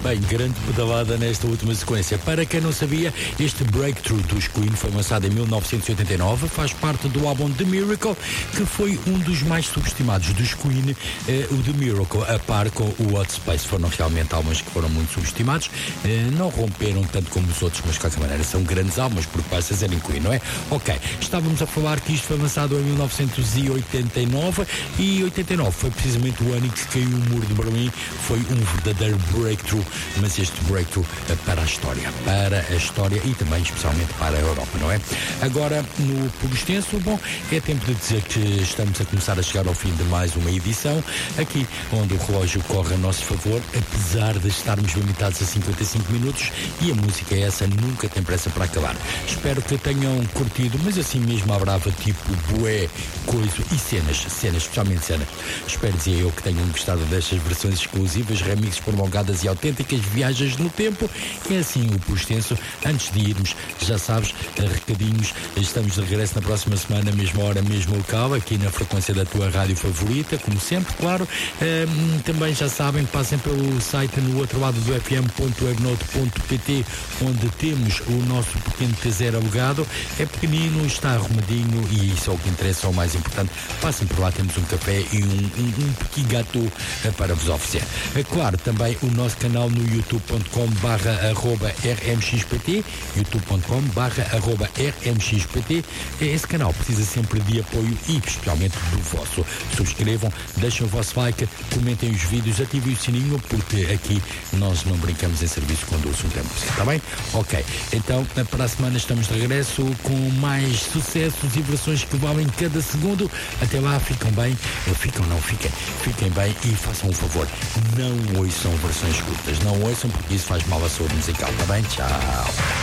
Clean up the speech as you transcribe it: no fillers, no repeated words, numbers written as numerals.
Bem, grande pedalada nesta última sequência. Para quem não sabia, este Breakthrough dos Queen foi lançado em 1989, faz parte do álbum The Miracle, que foi um dos mais subestimados dos Queen. O The Miracle, a par com o Hot Space, foram realmente álbuns que foram muito subestimados, não romperam tanto como os outros, mas de qualquer maneira são grandes álbuns, porque vai fazerem Queen, não é? Ok, estávamos a falar que isto foi lançado em 1989 e 89 foi precisamente o ano em que caiu o muro de Berlim, foi um verdadeiro breakthrough, mas este breakthrough para a história e também especialmente para a Europa, não é? Agora, no Puro Extenso, bom, é tempo de dizer que estamos a começar a chegar ao fim de mais uma edição, aqui onde o relógio corre a nosso favor, apesar de estarmos limitados a 55 minutos e a música essa nunca tem pressa para acabar. Espero que tenham curtido, mas assim mesmo à brava, tipo bué, coisa e cenas, especialmente cenas. Espero dizer eu que tenham gostado destas versões exclusivas, remixes prolongadas e autênticas viagens no tempo. É assim o Puro Extenso. Antes de irmos, já sabes, recadinhos, estamos de regresso na próxima semana, mesma hora, mesmo local, aqui na frequência da tua rádio favorita, como sempre, claro. Também já sabem, passem pelo site no outro lado do fm.webnote.pt, onde temos o nosso pequeno T0 alugado. É pequenino, está arrumadinho e isso é o que interessa, é o mais importante. Passem por lá, temos um café e um pequeno gato para vos oferecer. Claro, também o nosso canal no youtube.com/rmxpt, youtube.com/rmxpt. Esse canal precisa sempre de apoio e especialmente do vosso. Subscrevam, deixem o vosso like, comentem os vídeos, ativem o sininho, porque aqui nós não brincamos em serviço quando o assunto é música, está bem? Ok, então para a semana estamos de regresso com mais sucessos e versões que valem cada segundo. Até lá, fiquem bem, fiquem bem e façam um favor, não ouçam versões curtas, não ouçam porque isso faz mal à saúde musical, está bem? Tchau!